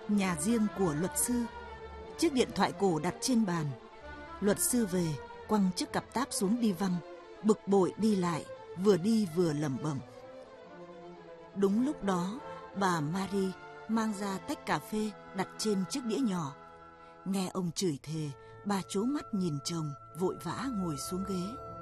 Nhà riêng của luật sư. Chiếc điện thoại cổ đặt trên bàn. Luật sư về, quăng chiếc cặp táp xuống đi văng, bực bội đi lại, vừa đi vừa lẩm bẩm. Đúng lúc đó, bà Marie mang ra tách cà phê đặt trên chiếc đĩa nhỏ. Nghe ông chửi thề, bà trố mắt nhìn chồng, vội vã ngồi xuống ghế.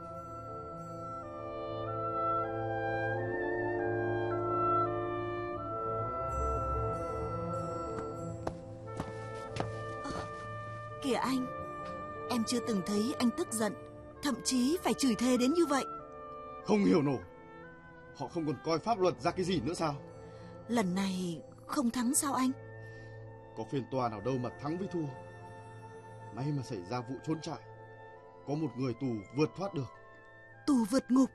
Kìa anh, em chưa từng thấy anh tức giận, thậm chí phải chửi thề đến như vậy. Không hiểu nổi, họ không còn coi pháp luật ra cái gì nữa sao? Lần này không thắng sao anh? Có phiên tòa nào đâu mà thắng với thua. May mà xảy ra vụ trốn trại, có một người tù vượt thoát được. Tù vượt ngục?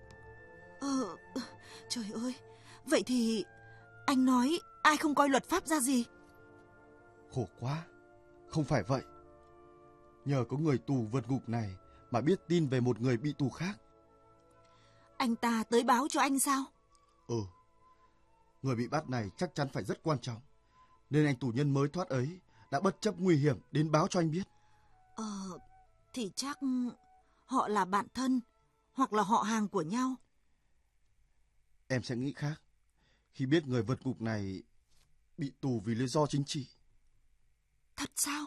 Trời ơi, vậy thì anh nói ai không coi luật pháp ra gì? Khổ quá, không phải vậy. Nhờ có người tù vượt ngục này mà biết tin về một người bị tù khác. Anh ta tới báo cho anh sao? Người bị bắt này chắc chắn phải rất quan trọng, nên anh tù nhân mới thoát ấy đã bất chấp nguy hiểm đến báo cho anh biết. Thì chắc họ là bạn thân hoặc là họ hàng của nhau. Em sẽ nghĩ khác khi biết người vượt ngục này bị tù vì lý do chính trị. Thật sao?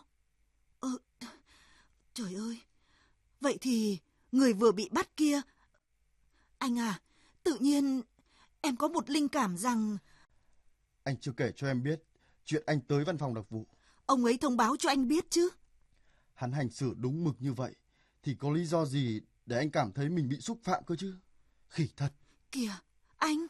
Trời ơi, vậy thì người vừa bị bắt kia... Anh à, tự nhiên em có một linh cảm rằng... Anh chưa kể cho em biết chuyện anh tới văn phòng đặc vụ. Ông ấy thông báo cho anh biết chứ. Hắn hành xử đúng mực như vậy thì có lý do gì để anh cảm thấy mình bị xúc phạm cơ chứ? Khỉ thật. Kìa, anh...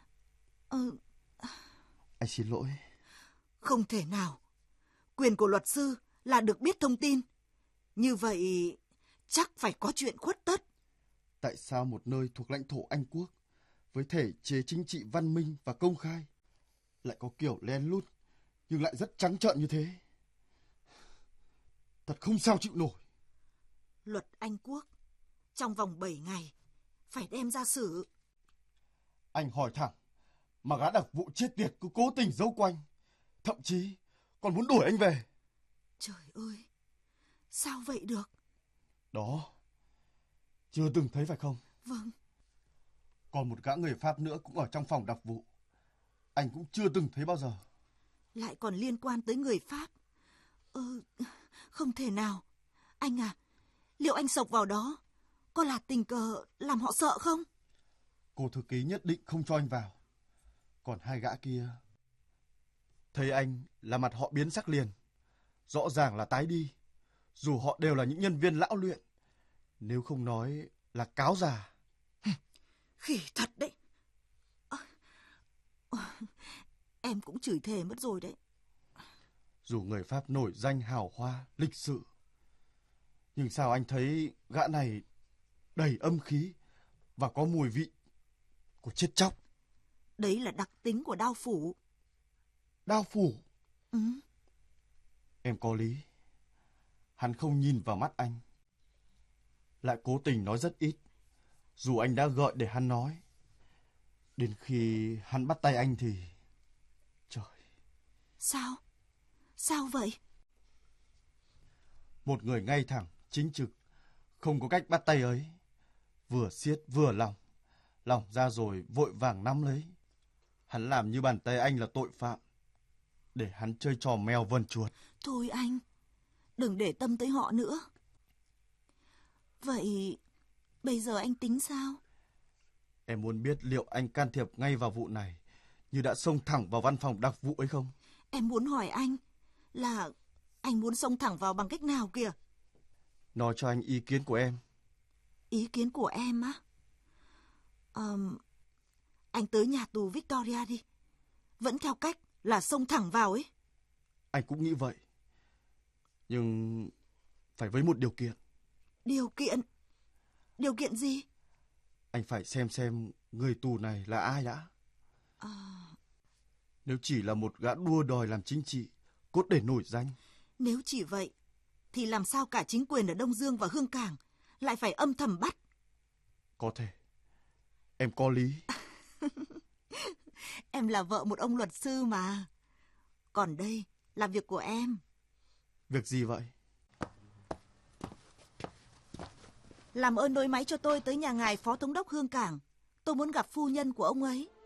Anh xin lỗi. Không thể nào. Quyền của luật sư là được biết thông tin. Như vậy chắc phải có chuyện khuất tất. Tại sao một nơi thuộc lãnh thổ Anh Quốc với thể chế chính trị văn minh và công khai lại có kiểu lén lút nhưng lại rất trắng trợn như thế? Thật không sao chịu nổi. Luật Anh Quốc trong vòng 7 ngày phải đem ra xử. Anh hỏi thẳng mà gã đặc vụ chết tiệt cứ cố tình giấu quanh, thậm chí còn muốn đuổi anh về. Trời ơi, sao vậy được? Đó, chưa từng thấy phải không? Vâng. Còn một gã người Pháp nữa cũng ở trong phòng đặc vụ. Anh cũng chưa từng thấy bao giờ. Lại còn liên quan tới người Pháp. Không thể nào. Anh à, liệu anh xộc vào đó có là tình cờ làm họ sợ không? Cô thư ký nhất định không cho anh vào. Còn hai gã kia, thấy anh là mặt họ biến sắc liền. Rõ ràng là tái đi, dù họ đều là những nhân viên lão luyện. Nếu không nói là cáo già. Khỉ thật đấy. Em cũng chửi thề mất rồi đấy. Dù người Pháp nổi danh hào hoa, lịch sự, nhưng sao anh thấy gã này đầy âm khí và có mùi vị của chết chóc? Đấy là đặc tính của đao phủ. Đao phủ? Em có lý. Hắn không nhìn vào mắt anh, lại cố tình nói rất ít, dù anh đã gợi để hắn nói. Đến khi hắn bắt tay anh thì... Trời! Sao? Sao vậy? Một người ngay thẳng, chính trực, không có cách bắt tay ấy. Vừa siết vừa lòng ra rồi vội vàng nắm lấy. Hắn làm như bàn tay anh là tội phạm, để hắn chơi trò mèo vờn chuột. Thôi anh, đừng để tâm tới họ nữa. Vậy bây giờ anh tính sao? Em muốn biết liệu anh can thiệp ngay vào vụ này như đã xông thẳng vào văn phòng đặc vụ ấy không? Em muốn hỏi anh là anh muốn xông thẳng vào bằng cách nào kìa? Nói cho anh ý kiến của em. Ý kiến của em á? Anh tới nhà tù Victoria đi. Vẫn theo cách là xông thẳng vào ấy. Anh cũng nghĩ vậy. Nhưng phải với một điều kiện. Điều kiện? Điều kiện gì? Anh phải xem người tù này là ai đã. Nếu chỉ là một gã đua đòi làm chính trị, cốt để nổi danh. Nếu chỉ vậy, thì làm sao cả chính quyền ở Đông Dương và Hương Cảng lại phải âm thầm bắt? Có thể. Em có lý. Em là vợ một ông luật sư mà. Còn đây là việc của em. Việc gì vậy? Làm ơn nối máy cho tôi tới nhà ngài Phó Thống đốc Hương Cảng. Tôi muốn gặp phu nhân của ông ấy.